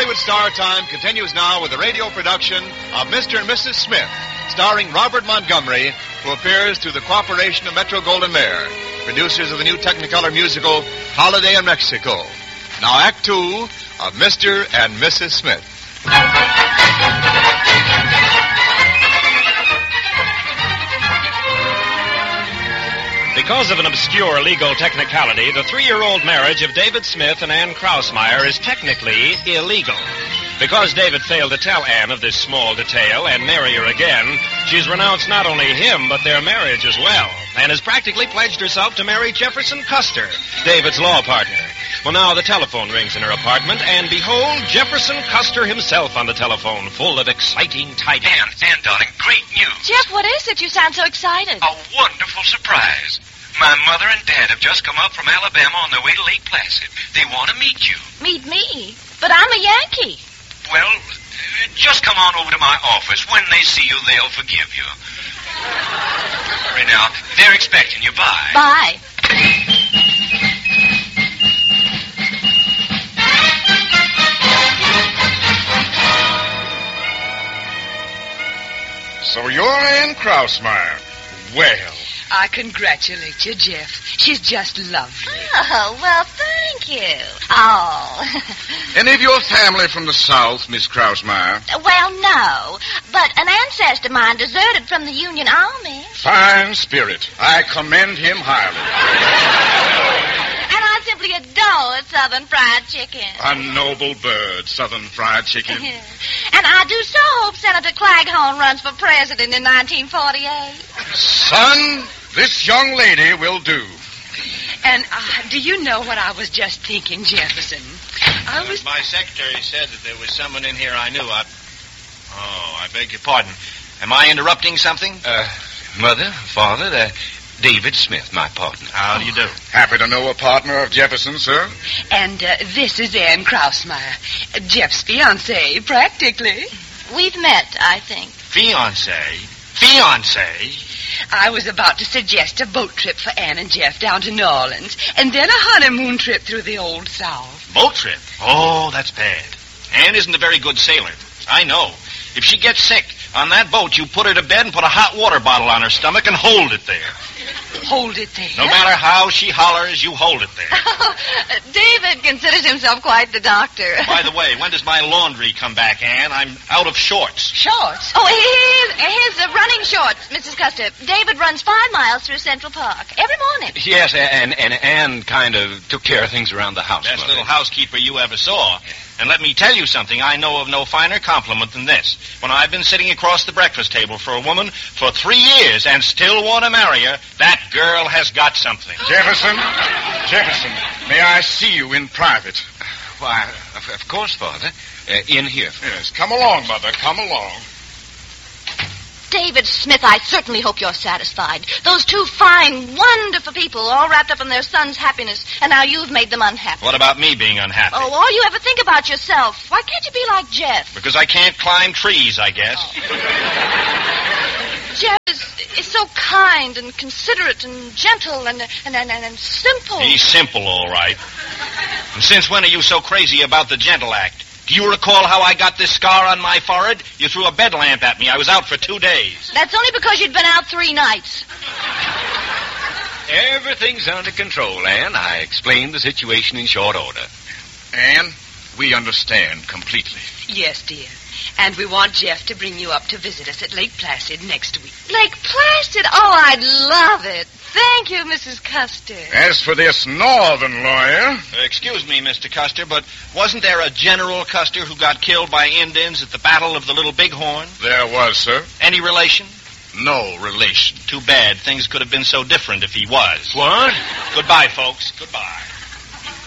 Hollywood Star Time continues now with the radio production of Mr. and Mrs. Smith, starring Robert Montgomery, who appears through the cooperation of Metro-Goldwyn-Mayer, producers of the new Technicolor musical Holiday in Mexico. Now Act Two of Mr. and Mrs. Smith. Because of an obscure legal technicality, the 3-year-old marriage of David Smith and Ann Krausmeyer is technically illegal. Because David failed to tell Ann of this small detail and marry her again, she's renounced not only him, but their marriage as well, and has practically pledged herself to marry Jefferson Custer, David's law partner. Well, now the telephone rings in her apartment, and behold, Jefferson Custer himself on the telephone, full of exciting tidings. Ann, darling, great news. Jeff, what is it? You sound so excited. A wonderful surprise. My mother and Dad have just come up from Alabama on their way to Lake Placid. They want to meet you. Meet me? But I'm a Yankee. Well, just come on over to my office. When they see you, they'll forgive you. Right now, they're expecting you. Bye. Bye. So you're Ann Krausmeyer. Well. I congratulate you, Jeff. She's just lovely. Oh, well, thank you. Oh. Any of your family from the South, Miss Krausmeyer? Well, no. But an ancestor of mine deserted from the Union Army. Fine spirit. I commend him highly. And I simply adore Southern fried chicken. A noble bird, Southern fried chicken. And I do so hope Senator Claghorn runs for president in 1948. Son, this young lady will do. And do you know what I was just thinking, Jefferson? My secretary said that there was someone in here I knew. I beg your pardon. Am I interrupting something? Mother, Father, David Smith, my partner. How do you do? Happy to know a partner of Jefferson, sir. And this is Ann Krausmeyer, Jeff's fiancée, practically. We've met, I think. Fiancé? I was about to suggest a boat trip for Ann and Jeff down to New Orleans, and then a honeymoon trip through the Old South. Boat trip? Oh, that's bad. Ann isn't a very good sailor. I know. If she gets sick, on that boat, you put her to bed and put a hot water bottle on her stomach and hold it there. Hold it there? No matter how she hollers, you hold it there. David considers himself quite the doctor. By the way, when does my laundry come back, Ann? I'm out of shorts. Shorts? Oh, here's running shorts, Mrs. Custer. David runs 5 miles through Central Park every morning. Yes, and Ann kind of took care of things around the house. Best little housekeeper you ever saw. And let me tell you something. I know of no finer compliment than this. When I've been sitting across the breakfast table for a woman for 3 years and still want to marry her, that girl has got something. Jefferson, may I see you in private? Why, of course, Father. In here. Yes, come along, Mother, come along. David Smith, I certainly hope you're satisfied. Those 2 fine, wonderful people all wrapped up in their son's happiness, and now you've made them unhappy. What about me being unhappy? Oh, all you ever think about yourself. Why can't you be like Jeff? Because I can't climb trees, I guess. Oh. Jeff is so kind and considerate and gentle and simple. He's simple, all right. And since when are you so crazy about the gentle act? Do you recall how I got this scar on my forehead? You threw a bed lamp at me. I was out for 2 days. That's only because you'd been out 3 nights. Everything's under control, Ann. I explained the situation in short order. Ann, we understand completely. Yes, dear. And we want Jeff to bring you up to visit us at Lake Placid next week. Lake Placid? Oh, I'd love it. Thank you, Mrs. Custer. As for this northern lawyer... Excuse me, Mr. Custer, but wasn't there a General Custer who got killed by Indians at the Battle of the Little Bighorn? There was, sir. Any relation? No relation. Too bad. Things could have been so different if he was. What? Goodbye, folks. Goodbye.